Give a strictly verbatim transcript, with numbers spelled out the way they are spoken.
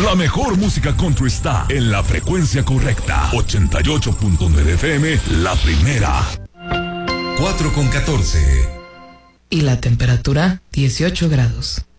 La mejor música country está en la frecuencia correcta. ochenta y ocho punto nueve F M, la primera. cuatro con catorce. Y la temperatura, dieciocho grados.